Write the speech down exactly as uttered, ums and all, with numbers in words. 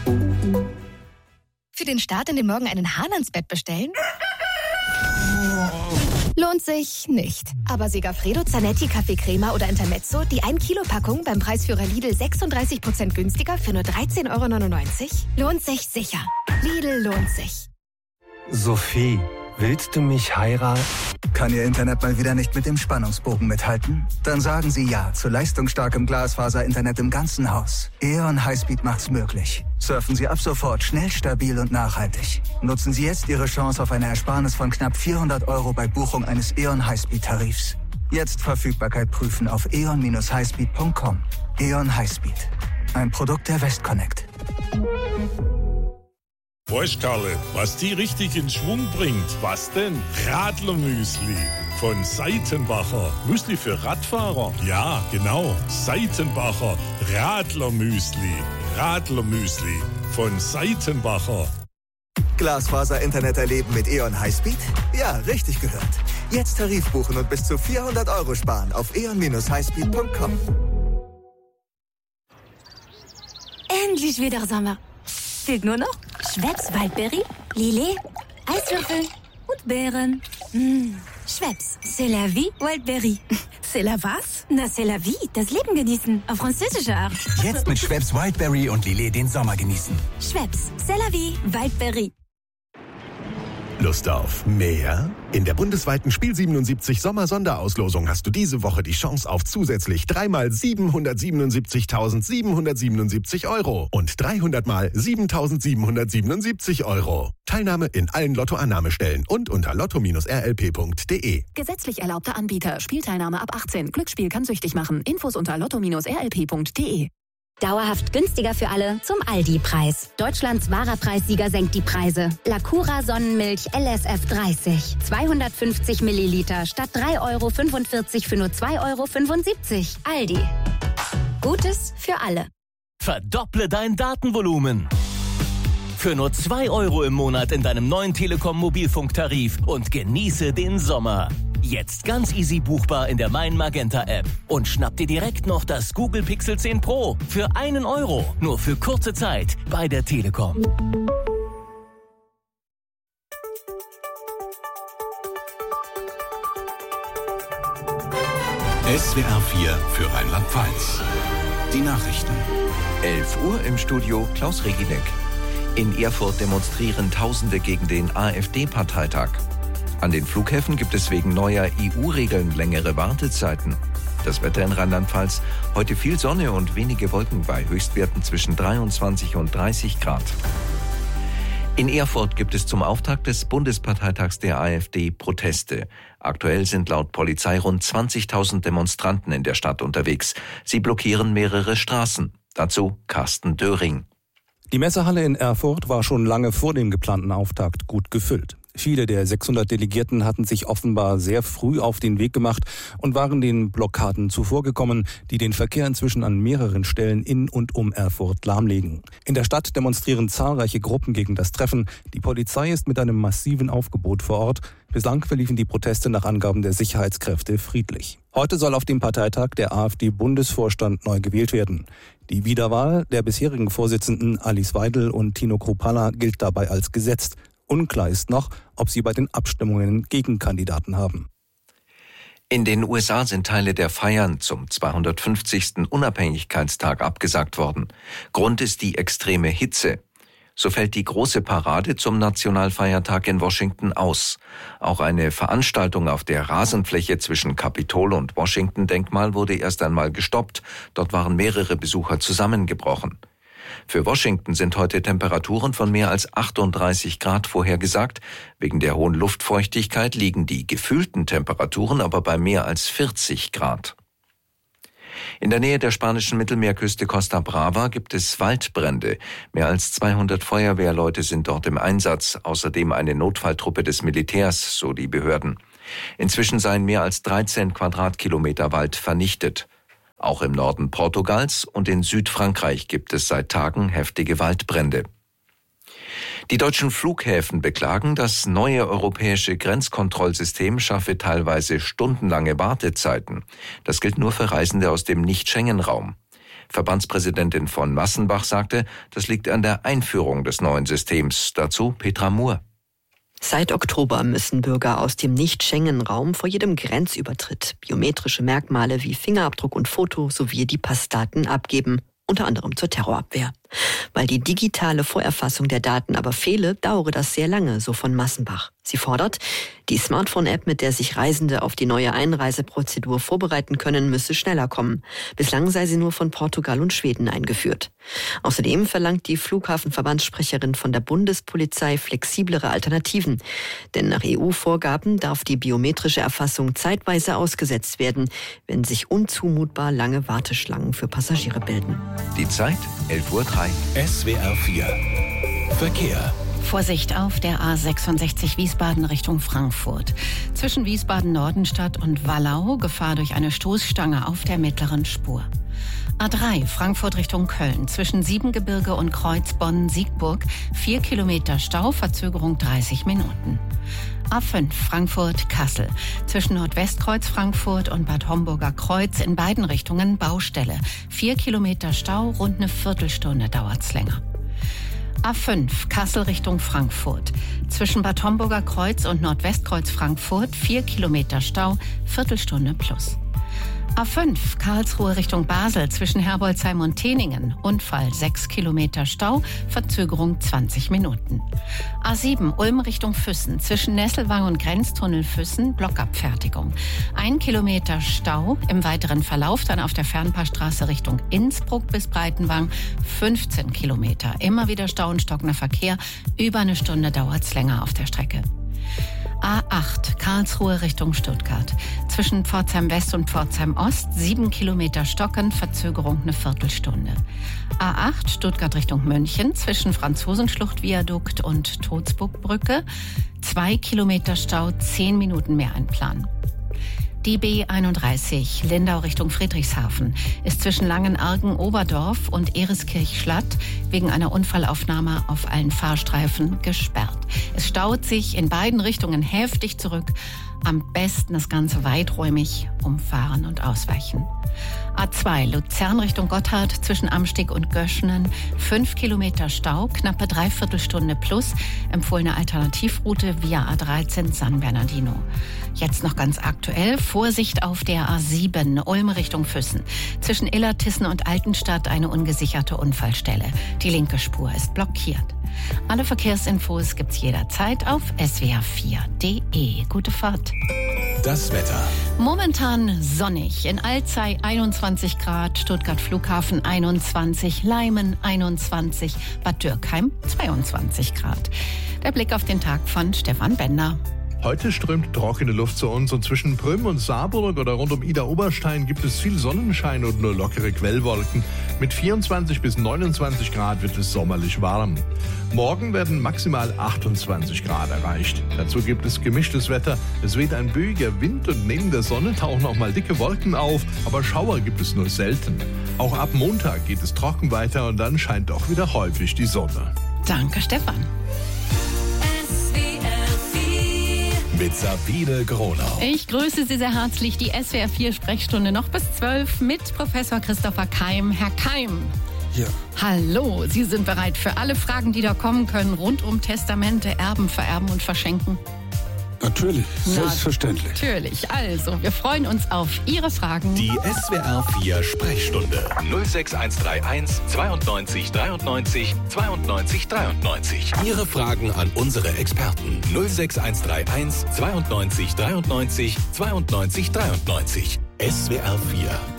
Für den Start in den Morgen einen Hahn ans Bett bestellen? Lohnt sich nicht. Aber Segafredo, Zanetti, Kaffee Crema oder Intermezzo, die ein Kilo Packung beim Preisführer Lidl sechsunddreißig Prozent günstiger für nur dreizehn Euro neunundneunzig? Lohnt sich sicher. Lidl lohnt sich. Sophie, willst du mich heiraten? Kann Ihr Internet mal wieder nicht mit dem Spannungsbogen mithalten? Dann sagen Sie ja zu leistungsstarkem Glasfaser-Internet im ganzen Haus. E O N Highspeed macht's möglich. Surfen Sie ab sofort schnell, stabil und nachhaltig. Nutzen Sie jetzt Ihre Chance auf eine Ersparnis von knapp vierhundert Euro bei Buchung eines E O N Highspeed-Tarifs. Jetzt Verfügbarkeit prüfen auf e o n dash highspeed punkt com. E O N Highspeed. Ein Produkt der Westconnect. Weißt Karle, was die richtig in Schwung bringt? Was denn? Radlermüsli von Seitenbacher. Müsli für Radfahrer? Ja, genau. Seitenbacher Radlermüsli. Radlermüsli von Seitenbacher. Glasfaser-Internet erleben mit E O N Highspeed? Ja, richtig gehört. Jetzt Tarif buchen und bis zu vierhundert Euro sparen auf e o n dash highspeed punkt com. Endlich wieder Sommer. Fehlt nur noch Schweppes Waldbeere, Lillet, Eiswürfel und Beeren. Mmh. Schweppes, c'est la vie, Waldbeere. C'est la was? Na, c'est la vie, das Leben genießen, auf französische Art. Jetzt mit Schweppes Wildberry und Lillet den Sommer genießen. Schweppes, c'est la vie, Waldbeere. Lust auf mehr? In der bundesweiten Spiel siebenundsiebzig Sommer-Sonderauslosung hast du diese Woche die Chance auf zusätzlich dreimal siebenhundertsiebenundsiebzigtausendsiebenhundertsiebenundsiebzig Euro und dreihundert mal siebentausendsiebenhundertsiebenundsiebzig Euro. Teilnahme in allen Lottoannahmestellen und unter lotto Bindestrich r l p punkt d e. Gesetzlich erlaubter Anbieter. Spielteilnahme ab achtzehn. Glücksspiel kann süchtig machen. Infos unter lotto Bindestrich r l p punkt d e. Dauerhaft günstiger für alle zum Aldi-Preis. Deutschlands wahrer Preissieger senkt die Preise. Lacura Sonnenmilch L S F dreißig. zweihundertfünfzig Milliliter statt drei Euro fünfundvierzig für nur zwei Euro fünfundsiebzig. Aldi. Gutes für alle. Verdopple dein Datenvolumen. Für nur zwei Euro im Monat in deinem neuen Telekom-Mobilfunktarif und genieße den Sommer. Jetzt ganz easy buchbar in der Mein Magenta App. Und schnapp dir direkt noch das Google Pixel zehn Pro für einen Euro. Nur für kurze Zeit bei der Telekom. S W R vier für Rheinland-Pfalz. Die Nachrichten. elf Uhr im Studio Klaus Reginek. In Erfurt demonstrieren Tausende gegen den AfD-Parteitag. An den Flughäfen gibt es wegen neuer E U-Regeln längere Wartezeiten. Das Wetter in Rheinland-Pfalz: heute viel Sonne und wenige Wolken bei Höchstwerten zwischen dreiundzwanzig und dreißig Grad. In Erfurt gibt es zum Auftakt des Bundesparteitags der AfD Proteste. Aktuell sind laut Polizei rund zwanzigtausend Demonstranten in der Stadt unterwegs. Sie blockieren mehrere Straßen. Dazu Carsten Döring. Die Messehalle in Erfurt war schon lange vor dem geplanten Auftakt gut gefüllt. Viele der sechshundert Delegierten hatten sich offenbar sehr früh auf den Weg gemacht und waren den Blockaden zuvorgekommen, die den Verkehr inzwischen an mehreren Stellen in und um Erfurt lahmlegen. In der Stadt demonstrieren zahlreiche Gruppen gegen das Treffen. Die Polizei ist mit einem massiven Aufgebot vor Ort. Bislang verliefen die Proteste nach Angaben der Sicherheitskräfte friedlich. Heute soll auf dem Parteitag der AfD-Bundesvorstand neu gewählt werden. Die Wiederwahl der bisherigen Vorsitzenden Alice Weidel und Tino Kruppalla gilt dabei als gesetzt. Unklar ist noch, ob sie bei den Abstimmungen Gegenkandidaten haben. In den U S A sind Teile der Feiern zum zweihundertfünfzigsten Unabhängigkeitstag abgesagt worden. Grund ist die extreme Hitze. So fällt die große Parade zum Nationalfeiertag in Washington aus. Auch eine Veranstaltung auf der Rasenfläche zwischen Kapitol und Washington-Denkmal wurde erst einmal gestoppt. Dort waren mehrere Besucher zusammengebrochen. Für Washington sind heute Temperaturen von mehr als achtunddreißig Grad vorhergesagt. Wegen der hohen Luftfeuchtigkeit liegen die gefühlten Temperaturen aber bei mehr als vierzig Grad. In der Nähe der spanischen Mittelmeerküste Costa Brava gibt es Waldbrände. Mehr als zweihundert Feuerwehrleute sind dort im Einsatz, außerdem eine Notfalltruppe des Militärs, so die Behörden. Inzwischen seien mehr als dreizehn Quadratkilometer Wald vernichtet. Auch im Norden Portugals und in Südfrankreich gibt es seit Tagen heftige Waldbrände. Die deutschen Flughäfen beklagen, das neue europäische Grenzkontrollsystem schaffe teilweise stundenlange Wartezeiten. Das gilt nur für Reisende aus dem Nicht-Schengen-Raum. Verbandspräsidentin von Massenbach sagte, das liegt an der Einführung des neuen Systems. Dazu Petra Mohr. Seit Oktober müssen Bürger aus dem Nicht-Schengen-Raum vor jedem Grenzübertritt biometrische Merkmale wie Fingerabdruck und Foto sowie die Passdaten abgeben, unter anderem zur Terrorabwehr. Weil die digitale Vorerfassung der Daten aber fehle, dauere das sehr lange, so von Massenbach. Sie fordert, die Smartphone-App, mit der sich Reisende auf die neue Einreiseprozedur vorbereiten können, müsse schneller kommen. Bislang sei sie nur von Portugal und Schweden eingeführt. Außerdem verlangt die Flughafenverbandssprecherin von der Bundespolizei flexiblere Alternativen. Denn nach E U-Vorgaben darf die biometrische Erfassung zeitweise ausgesetzt werden, wenn sich unzumutbar lange Warteschlangen für Passagiere bilden. Die Zeit elf Uhr drei. S W R vier Verkehr. Vorsicht auf der A sechsundsechzig Wiesbaden Richtung Frankfurt. Zwischen Wiesbaden-Nordenstadt und Wallau Gefahr durch eine Stoßstange auf der mittleren Spur. A drei Frankfurt Richtung Köln. Zwischen Siebengebirge und Kreuzbonn-Siegburg vier Kilometer Stau, Verzögerung dreißig Minuten. A fünf Frankfurt-Kassel. Zwischen Nordwestkreuz Frankfurt und Bad Homburger Kreuz in beiden Richtungen Baustelle. Vier Kilometer Stau, rund eine Viertelstunde dauert's länger. A fünf Kassel Richtung Frankfurt. Zwischen Bad Homburger Kreuz und Nordwestkreuz Frankfurt vier Kilometer Stau, Viertelstunde plus. A fünf Karlsruhe Richtung Basel zwischen Herbolzheim und Teningen. Unfall sechs Kilometer Stau, Verzögerung zwanzig Minuten. A sieben Ulm Richtung Füssen zwischen Nesselwang und Grenztunnel Füssen Blockabfertigung. Ein Kilometer Stau, im weiteren Verlauf dann auf der Fernpassstraße Richtung Innsbruck bis Breitenwang fünfzehn Kilometer. Immer wieder Stau und stockender Verkehr, über eine Stunde dauert's länger auf der Strecke. A acht Karlsruhe Richtung Stuttgart. Zwischen Pforzheim West und Pforzheim Ost sieben Kilometer Stocken, Verzögerung eine Viertelstunde. A acht Stuttgart Richtung München zwischen Franzosenschlucht-Viadukt und Todsburgbrücke zwei Kilometer Stau, zehn Minuten mehr einplanen. Die B einunddreißig Lindau Richtung Friedrichshafen ist zwischen Langenargen-Oberdorf und Ereskirch-Schlatt wegen einer Unfallaufnahme auf allen Fahrstreifen gesperrt. Es staut sich in beiden Richtungen heftig zurück. Am besten das Ganze weiträumig umfahren und ausweichen. A zwei Luzern Richtung Gotthard zwischen Amstig und Göschenen fünf Kilometer Stau, knappe Dreiviertelstunde plus. Empfohlene Alternativroute via A dreizehn San Bernardino. Jetzt noch ganz aktuell, Vorsicht auf der A sieben Ulm Richtung Füssen. Zwischen Illertissen und Altenstadt eine ungesicherte Unfallstelle. Die linke Spur ist blockiert. Alle Verkehrsinfos gibt's jederzeit auf S W R vier Punkt D E. Gute Fahrt. Das Wetter. Momentan sonnig. In Alzey einundzwanzig Grad, Stuttgart Flughafen einundzwanzig, Leimen einundzwanzig, Bad Dürkheim zweiundzwanzig Grad. Der Blick auf den Tag von Stefan Bender. Heute strömt trockene Luft zu uns und zwischen Prüm und Saarburg oder rund um Ida-Oberstein gibt es viel Sonnenschein und nur lockere Quellwolken. Mit vierundzwanzig bis neunundzwanzig Grad wird es sommerlich warm. Morgen werden maximal achtundzwanzig Grad erreicht. Dazu gibt es gemischtes Wetter. Es weht ein böiger Wind und neben der Sonne tauchen auch mal dicke Wolken auf, aber Schauer gibt es nur selten. Auch ab Montag geht es trocken weiter und dann scheint auch wieder häufig die Sonne. Danke, Stefan. Mit Sabine Gronau. Ich grüße Sie sehr herzlich. Die S W R vier Sprechstunde noch bis zwölf mit Professor Christopher Keim. Herr Keim. Ja. Hallo, Sie sind bereit für alle Fragen, die da kommen können, rund um Testamente, Erben, Vererben und Verschenken? Natürlich, selbstverständlich. Natürlich, also, wir freuen uns auf Ihre Fragen. Die S W R vier Sprechstunde null sechs eins drei eins zweiundneunzig dreiundneunzig zweiundneunzig dreiundneunzig. Ihre Fragen an unsere Experten null sechs eins drei eins zweiundneunzig dreiundneunzig zweiundneunzig dreiundneunzig. S W R vier